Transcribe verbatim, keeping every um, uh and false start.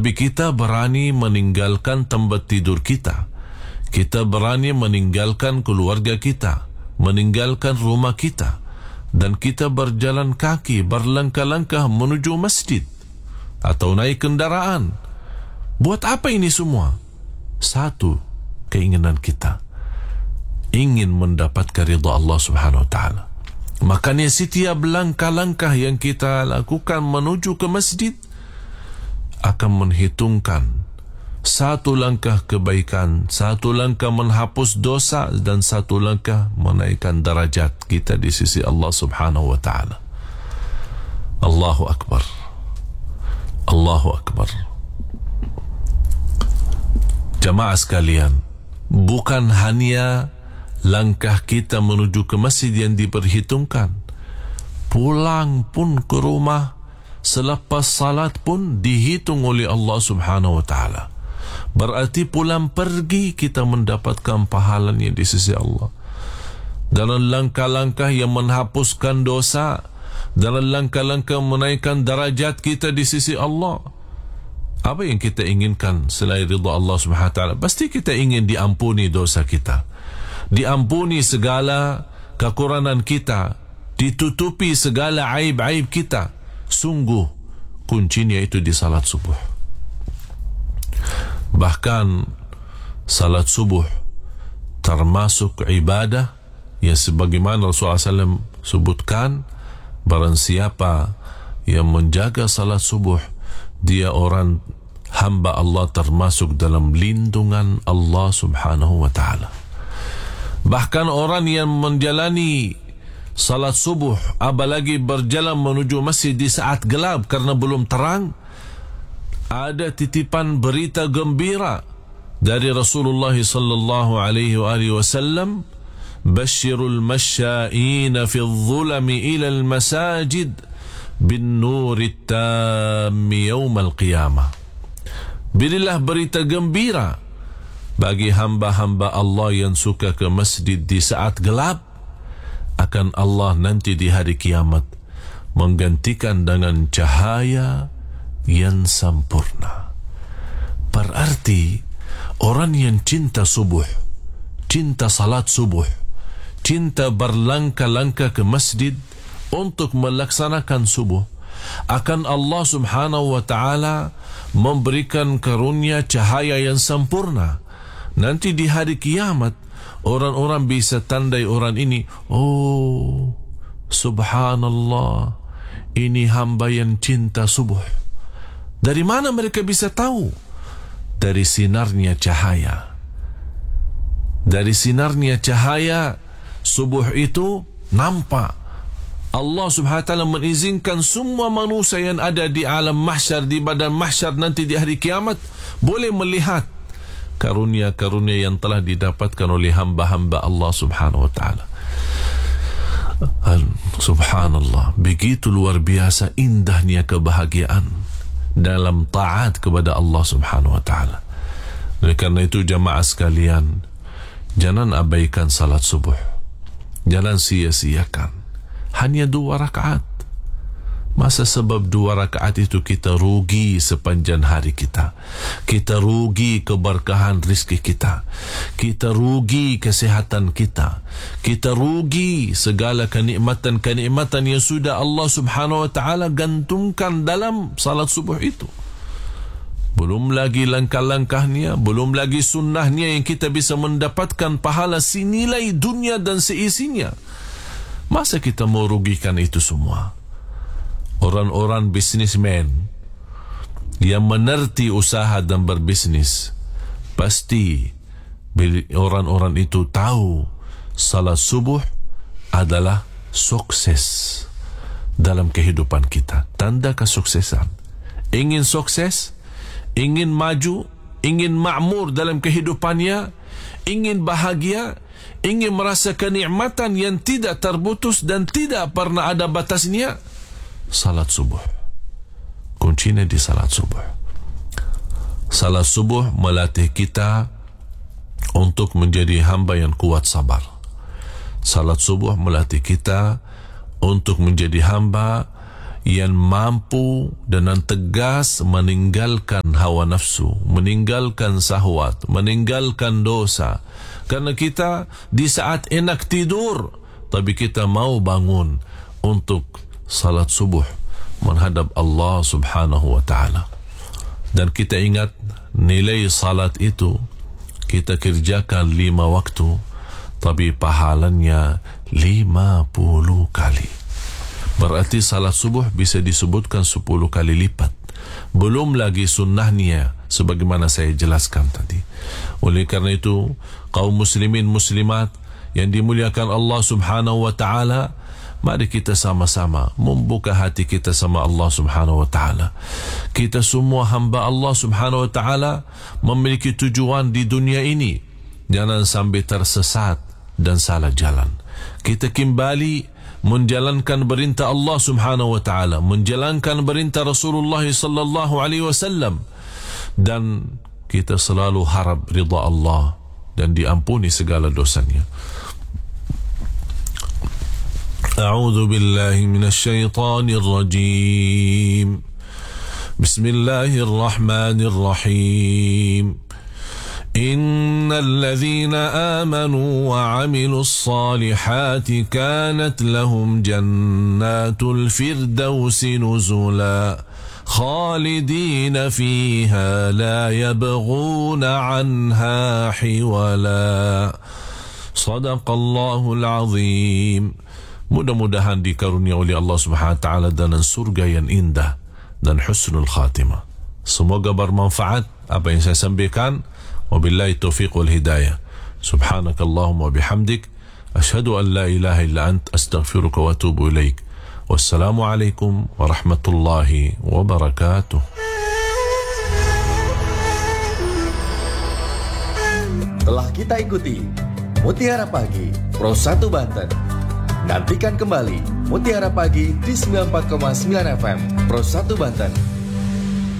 Tapi kita berani meninggalkan tempat tidur kita. Kita berani meninggalkan keluarga kita, meninggalkan rumah kita, dan kita berjalan kaki, berlangkah-langkah menuju masjid atau naik kendaraan. Buat apa ini semua? Satu keinginan kita, ingin mendapatkan ridha Allah Subhanahu wa taala. Makanya setiap langkah-langkah yang kita lakukan menuju ke masjid akan menghitungkan satu langkah kebaikan, satu langkah menghapus dosa, dan satu langkah menaikkan darajat kita di sisi Allah Subhanahu wa taala. Allahu Akbar. Allahu Akbar. Jamaah sekalian, bukan hanya langkah kita menuju ke masjid yang diperhitungkan, pulang pun ke rumah selepas salat pun dihitung oleh Allah Subhanahu wa taala. Berarti pulang pergi kita mendapatkan pahalanya di sisi Allah. Dalam langkah-langkah yang menghapuskan dosa, dalam langkah-langkah menaikkan darajat kita di sisi Allah. Apa yang kita inginkan selain ridha Allah Subhanahu wa taala? Pasti kita ingin diampuni dosa kita, diampuni segala kekurangan kita, ditutupi segala aib-aib kita. Sungguh kuncinya itu di salat subuh. Bahkan salat subuh termasuk ibadah yang sebagaimana Rasulullah sallallahu alaihi wasallam sebutkan, barang siapa yang menjaga salat subuh, dia orang hamba Allah termasuk dalam lindungan Allah Subhanahu wa taala. Bahkan orang yang menjalani salat subuh, apalagi berjalan menuju masjid di saat gelap karena belum terang, ada titipan berita gembira dari Rasulullah sallallahu alaihi wasallam, "Basyirul masya'ina fi adh-dhulami ila al-masajid bin nuri at-tammi yawm al-qiyamah." Berilah berita gembira bagi hamba-hamba Allah yang suka ke masjid di saat gelap, akan Allah nanti di hari kiamat menggantikan dengan cahaya yang sempurna. Berarti orang yang cinta subuh, cinta salat subuh, cinta berlangkah-langkah ke masjid untuk melaksanakan subuh, akan Allah Subhanahu wa taala memberikan karunia cahaya yang sempurna. Nanti di hari kiamat orang-orang bisa tandai orang ini, oh subhanallah, ini hamba yang cinta subuh. Dari mana mereka bisa tahu? Dari sinarnya cahaya. Dari sinarnya cahaya subuh itu nampak. Allah Subhanahu wa taala mengizinkan semua manusia yang ada di alam mahsyar, di badan mahsyar nanti di hari kiamat, boleh melihat karunia-karunia yang telah didapatkan oleh hamba-hamba Allah Subhanahu wa taala. Subhanallah, begitu luar biasa indahnya kebahagiaan dalam taat kepada Allah Subhanahu wa taala. Oleh karena itu jamaah sekalian, jangan abaikan salat subuh, jangan sia-siakan. Hanya dua rakaat. Masa sebab dua rakaat itu kita rugi sepanjang hari kita, kita rugi keberkahan rizki kita, kita rugi kesehatan kita, kita rugi segala kenikmatan-kenikmatan yang sudah Allah Subhanahu wa taala gantungkan dalam salat subuh itu. Belum lagi langkah-langkahnya, belum lagi sunnahnya yang kita bisa mendapatkan pahala senilai dunia dan seisinya. Masa kita mau rugikan itu semua? Orang-orang bisnismen yang menerti usaha dan berbisnis, pasti orang-orang itu tahu salat subuh adalah sukses dalam kehidupan kita, tanda kesuksesan. Ingin sukses, ingin maju, ingin makmur dalam kehidupannya, ingin bahagia, ingin merasa kenikmatan yang tidak terputus dan tidak pernah ada batasnya, salat subuh. Kuncinya di salat subuh. Salat subuh melatih kita untuk menjadi hamba yang kuat sabar. Salat subuh melatih kita untuk menjadi hamba yang mampu dengan tegas meninggalkan hawa nafsu, meninggalkan syahwat, meninggalkan dosa. Karena kita di saat enak tidur, tapi kita mau bangun untuk salat subuh menghadap Allah subhanahu wa ta'ala. Dan kita ingat nilai salat itu, kita kerjakan lima waktu, tapi pahalanya lima puluh kali. Berarti salat subuh bisa disebutkan sepuluh kali lipat. Belum lagi sunnahnya sebagaimana saya jelaskan tadi. Oleh karena itu, kaum muslimin muslimat yang dimuliakan Allah subhanahu wa ta'ala, mari kita sama-sama membuka hati kita sama Allah subhanahu wa ta'ala. Kita semua hamba Allah subhanahu wa ta'ala memiliki tujuan di dunia ini. Jangan sampai tersesat dan salah jalan. Kita kembali menjalankan perintah Allah subhanahu wa ta'ala, menjalankan perintah Rasulullah sallallahu alaihi wasallam, dan kita selalu harap ridha Allah dan diampuni segala dosanya. A'udzu billahi minasy syaithanir rajim. Bismillahirrahmanirrahim. إن الذين آمنوا وعملوا الصالحات كانت لهم جنات الفردوس نزلا خالدين فيها لا يبغون عنها حولا صدق الله العظيم. Mudah-mudahan dikarunia oleh Allah Subhanahu wa taala dengan surga yang indah dan husnul khatimah. Semoga bermanfaat apa yang saya sampaikan. وبالله التوفيق والهداية. سبحانك اللهم وبحمدك أشهد أن لا إله إلا أنت أستغفرك وأتوب إليك. والسلام عليكم ورحمة الله وبركاته. Telah kita ikuti Mutiara Pagi Pro satu Banten. Nantikan kembali Mutiara Pagi di sembilan puluh empat koma sembilan F M Pro satu Banten.